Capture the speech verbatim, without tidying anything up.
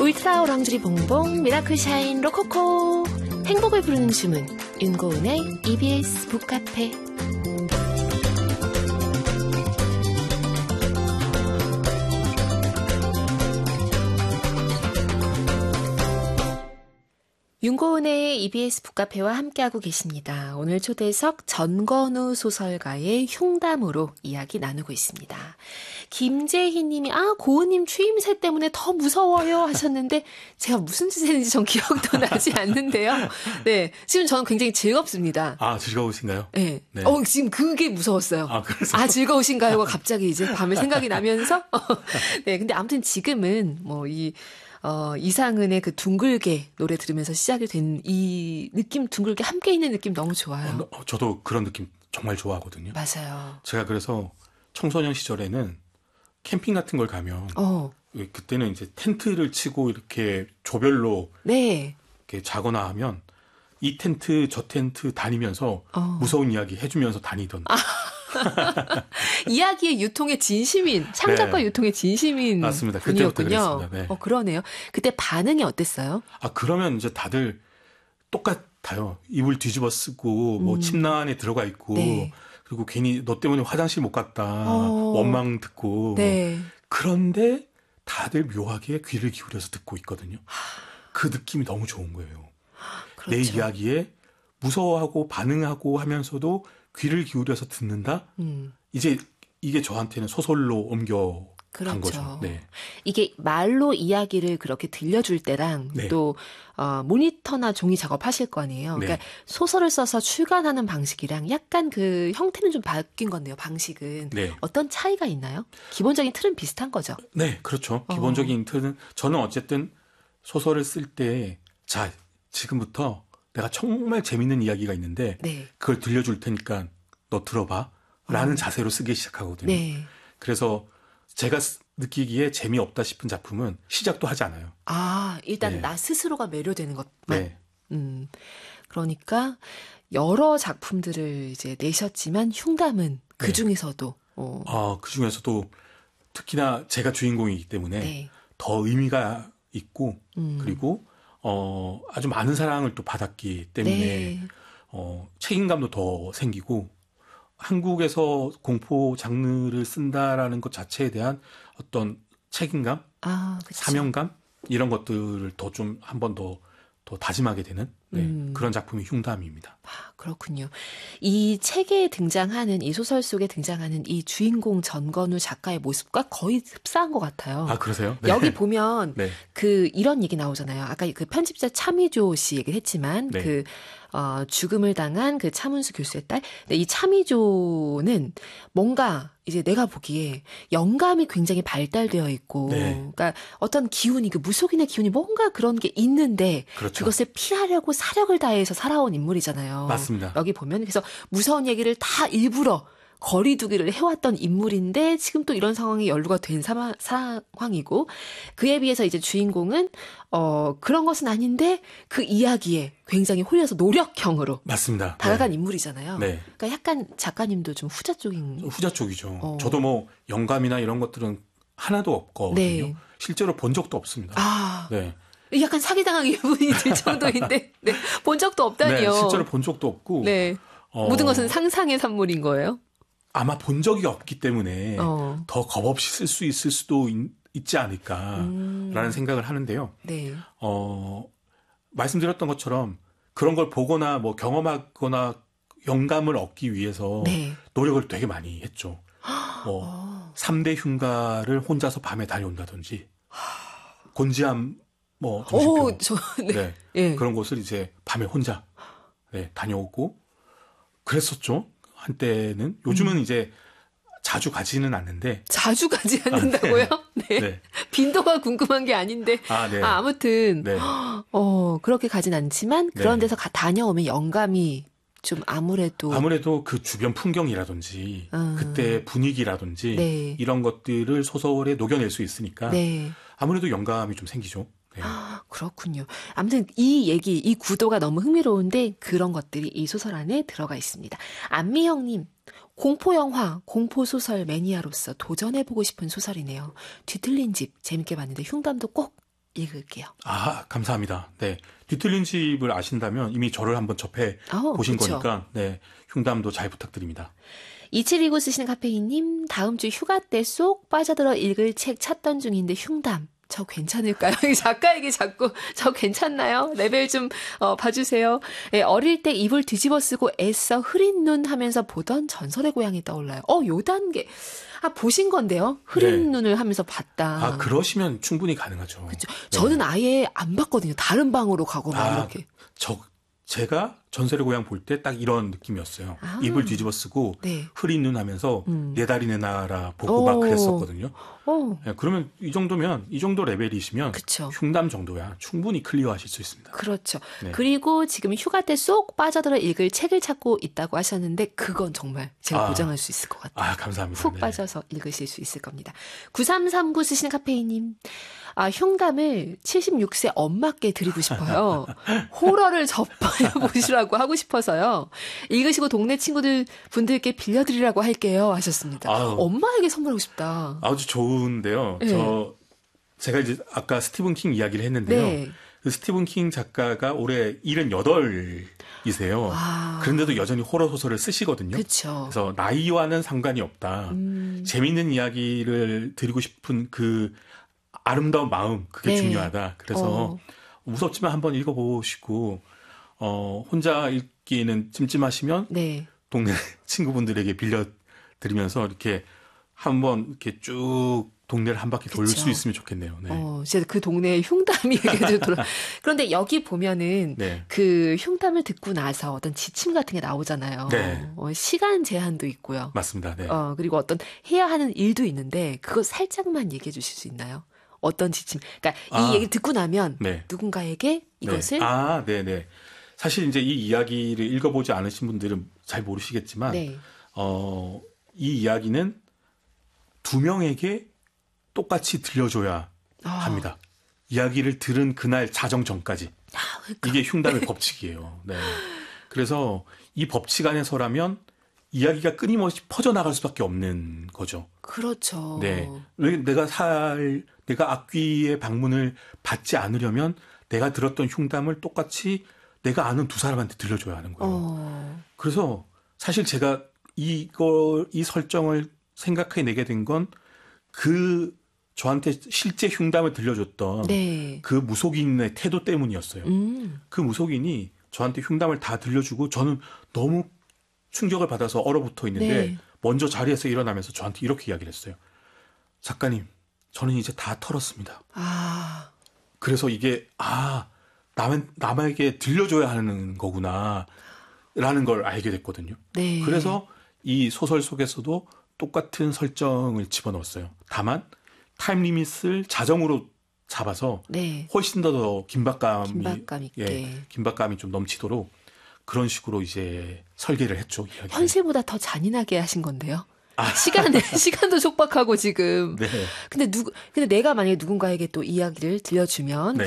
울트라 오랑주리 봉봉 미라클 샤인 로코코 행복을 부르는 주문 윤고은의 이비에스 북카페. 윤고은의 이비에스 북카페와 함께하고 계십니다. 오늘 초대석 전건우 소설가의 흉담으로 이야기 나누고 있습니다. 김재희 님이 아 고은님 추임새 때문에 더 무서워요 하셨는데 제가 무슨 짓 했는지 전 기억도 나지 않는데요. 네, 지금 저는 굉장히 즐겁습니다. 아 즐거우신가요? 네. 네. 어 지금 그게 무서웠어요. 아, 그래서? 아 즐거우신가요가 갑자기 이제 밤에 생각이 나면서 네, 근데 아무튼 지금은 뭐 이 어, 이상은의 그 둥글게 노래 들으면서 시작이 된 이 느낌, 둥글게 함께 있는 느낌 너무 좋아요. 어, 저도 그런 느낌 정말 좋아하거든요. 맞아요. 제가 그래서 청소년 시절에는 캠핑 같은 걸 가면 어. 그때는 이제 텐트를 치고 이렇게 조별로 네. 이렇게 자거나 하면 이 텐트 저 텐트 다니면서 어. 무서운 이야기 해주면서 다니던. 아. 이야기의 유통의 진심인 창작과 네. 유통의 진심인 맞습니다. 분이었군요. 그때부터 그랬습니다. 네. 어 그러네요. 그때 반응이 어땠어요? 아 그러면 이제 다들 똑같아요. 이불 뒤집어 쓰고 뭐 음. 침낭 안에 들어가 있고 네. 그리고 괜히 너 때문에 화장실 못 갔다 어. 원망 듣고 네. 그런데 다들 묘하게 귀를 기울여서 듣고 있거든요. 그 느낌이 너무 좋은 거예요. 그렇죠. 내 이야기에 무서워하고 반응하고 하면서도 귀를 기울여서 듣는다? 음. 이제 이게 저한테는 소설로 옮겨 그렇죠. 간 거죠. 네. 이게 말로 이야기를 그렇게 들려줄 때랑 네. 또 어, 모니터나 종이 작업하실 거 아니에요. 네. 그러니까 소설을 써서 출간하는 방식이랑 약간 그 형태는 좀 바뀐 건데요. 방식은. 네. 어떤 차이가 있나요? 기본적인 틀은 비슷한 거죠. 네. 그렇죠. 어. 기본적인 틀은 저는 어쨌든 소설을 쓸 때 자, 지금부터 내가 정말 재밌는 이야기가 있는데 네. 그걸 들려줄 테니까 너 들어봐 라는 어. 자세로 쓰기 시작하거든요. 네. 그래서 제가 느끼기에 재미없다 싶은 작품은 시작도 하지 않아요. 아, 일단 네. 나 스스로가 매료되는 것만. 네. 음, 그러니까 여러 작품들을 이제 내셨지만 흉담은 그 네. 중에서도. 어. 아, 그 중에서도 특히나 제가 주인공이기 때문에 네. 더 의미가 있고 음. 그리고 어, 아주 많은 사랑을 또 받았기 때문에, 네. 어, 책임감도 더 생기고, 한국에서 공포 장르를 쓴다라는 것 자체에 대한 어떤 책임감, 아, 사명감, 이런 것들을 더 좀 한 번 더, 더 다짐하게 되는 네, 음. 그런 작품이 흉담입니다. 아, 그렇군요. 이 책에 등장하는, 이 소설 속에 등장하는 이 주인공 전건우 작가의 모습과 거의 흡사한 것 같아요. 아, 그러세요? 네. 여기 보면 네. 그 이런 얘기 나오잖아요. 아까 그 편집자 차미조 씨 얘기를 했지만 네. 그 어, 죽음을 당한 그 차문수 교수의 딸. 근데 이 차미조는 뭔가 이제 내가 보기에 영감이 굉장히 발달되어 있고, 네. 그러니까 어떤 기운이, 그 무속인의 기운이 뭔가 그런 게 있는데, 그렇죠. 그것을 피하려고 사력을 다해서 살아온 인물이잖아요. 맞습니다. 여기 보면 그래서 무서운 얘기를 다 일부러 거리두기를 해왔던 인물인데 지금 또 이런 상황이 연루가 된 사마, 상황이고 그에 비해서 이제 주인공은 어 그런 것은 아닌데 그 이야기에 굉장히 홀려서 노력형으로 맞습니다. 다가간 네. 인물이잖아요. 네. 그러니까 약간 작가님도 좀 후자 쪽인 후자 쪽이죠. 어. 저도 뭐 영감이나 이런 것들은 하나도 없거든요. 네. 실제로 본 적도 없습니다. 아. 네. 약간 사기당한 기분이 들 정도인데 네. 본 적도 없다니요. 네, 실제로 본 적도 없고 네. 어. 모든 것은 상상의 산물인 거예요? 아마 본 적이 없기 때문에 어. 더 겁없이 쓸 수 있을 수도 있, 있지 않을까라는 음. 생각을 하는데요. 네. 어, 말씀드렸던 것처럼 그런 걸 보거나 뭐 경험하거나 영감을 얻기 위해서 네. 노력을 되게 많이 했죠. 뭐 어. 삼 대 흉가를 혼자서 밤에 다녀온다든지 곤지암 뭐 정신병 오, 저, 네. 네. 네. 그런 곳을 이제 밤에 혼자 네, 다녀오고 그랬었죠. 한때는 요즘은 음. 이제 자주 가지는 않는데 자주 가지 않는다고요? 아, 네. 네. 네. 빈도가 궁금한 게 아닌데 아, 네. 아, 아무튼 네. 어 그렇게 가진 않지만 그런 데서 가, 다녀오면 영감이 좀 아무래도 아무래도 그 주변 풍경이라든지 음. 그때 분위기라든지 네. 이런 것들을 소설에 녹여낼 수 있으니까 네. 아무래도 영감이 좀 생기죠. 네. 아, 그렇군요. 아무튼 이 얘기, 이 구도가 너무 흥미로운데 그런 것들이 이 소설 안에 들어가 있습니다. 안미영님, 공포영화, 공포소설 매니아로서 도전해보고 싶은 소설이네요. 뒤틀린 집 재밌게 봤는데 흉담도 꼭 읽을게요. 아, 감사합니다. 네. 뒤틀린 집을 아신다면 이미 저를 한번 접해 오, 보신 그쵸. 거니까 네. 흉담도 잘 부탁드립니다. 이칠이구 쓰시는 카페인님, 다음 주 휴가 때 쏙 빠져들어 읽을 책 찾던 중인데 흉담. 저 괜찮을까요? 작가에게 자꾸 저 괜찮나요? 레벨 좀 어, 봐주세요. 예, 어릴 때 이불 뒤집어 쓰고 애써 흐린 눈 하면서 보던 전설의 고향이 떠올라요. 어, 요 단계. 아, 보신 건데요? 흐린 네. 눈을 하면서 봤다. 아, 그러시면 충분히 가능하죠. 그렇죠. 저는 네. 아예 안 봤거든요. 다른 방으로 가고 막 아, 이렇게. 저 제가 전설의 고향 볼 때 딱 이런 느낌이었어요. 아, 이불 뒤집어 쓰고 네. 흐린 눈 하면서 음. 내 다리 내 나라 보고 오. 막 그랬었거든요. 네, 그러면 이 정도면 이 정도 레벨이시면 그쵸. 흉담 정도야 충분히 클리어하실 수 있습니다. 그렇죠. 네. 그리고 지금 휴가 때 쏙 빠져들어 읽을 책을 찾고 있다고 하셨는데 그건 정말 제가 아. 보장할 수 있을 것 같아요. 아, 감사합니다. 훅 네. 빠져서 읽으실 수 있을 겁니다. 구삼삼구 쓰시는 카페이님. 아, 흉담을 칠십육 세 엄마께 드리고 싶어요. 호러를 접해 보시라고 하고 싶어서요. 읽으시고 동네 친구들 분들께 빌려드리라고 할게요 하셨습니다. 아유, 엄마에게 선물하고 싶다. 아주 좋은데요. 네. 저 제가 이제 아까 스티븐 킹 이야기를 했는데요. 네. 그 스티븐 킹 작가가 올해 일흔여덟이세요. 와. 그런데도 여전히 호러 소설을 쓰시거든요. 그쵸. 그래서 나이와는 상관이 없다. 음. 재미있는 이야기를 드리고 싶은 그 아름다운 마음, 그게 네. 중요하다. 그래서 어. 무섭지만 한번 읽어보시고 어, 혼자 읽기는 찜찜하시면 네. 동네 친구분들에게 빌려드리면서 이렇게 한번 이렇게 쭉 동네를 한 바퀴 돌 수 있으면 좋겠네요. 네. 어, 진짜 그 동네에 흉담이 이렇게 돌아. 그런데 여기 보면은 네. 그 흉담을 듣고 나서 어떤 지침 같은 게 나오잖아요. 네. 어, 시간 제한도 있고요. 맞습니다. 네. 어, 그리고 어떤 해야 하는 일도 있는데 그거 살짝만 얘기해 주실 수 있나요? 어떤 지침? 그러니까 아, 이 얘기 듣고 나면 네. 누군가에게 이것을 네. 아, 네, 네. 사실 이제 이 이야기를 읽어보지 않으신 분들은 잘 모르시겠지만, 네. 어, 이 이야기는 두 명에게 똑같이 들려줘야 아. 합니다. 이야기를 들은 그날 자정 전까지. 아, 그러니까. 이게 흉담의 법칙이에요. 네. 그래서 이 법칙 안에서라면 이야기가 끊임없이 퍼져나갈 수밖에 없는 거죠. 그렇죠. 네. 내가 살, 내가 악귀의 방문을 받지 않으려면 내가 들었던 흉담을 똑같이 내가 아는 두 사람한테 들려줘야 하는 거예요. 어. 그래서 사실 제가 이거, 이 설정을 생각해내게 된 건 그 저한테 실제 흉담을 들려줬던 네. 그 무속인의 태도 때문이었어요. 음. 그 무속인이 저한테 흉담을 다 들려주고 저는 너무 충격을 받아서 얼어붙어 있는데 네. 먼저 자리에서 일어나면서 저한테 이렇게 이야기를 했어요. 작가님, 저는 이제 다 털었습니다. 아. 그래서 이게 아 남, 남에게 들려줘야 하는 거구나 라는 걸 알게 됐거든요. 네. 그래서 이 소설 속에서도 똑같은 설정을 집어넣었어요. 다만 타임리밋을 자정으로 잡아서 네. 훨씬 더, 더 긴박감이, 긴박감 있게. 예, 긴박감이 좀 넘치도록 그런 식으로 이제 설계를 했죠. 이야기를. 현실보다 더 잔인하게 하신 건데요. 아. 시간에 시간도 촉박하고 지금. 네. 근데 누구 근데 내가 만약에 누군가에게 또 이야기를 들려주면 네.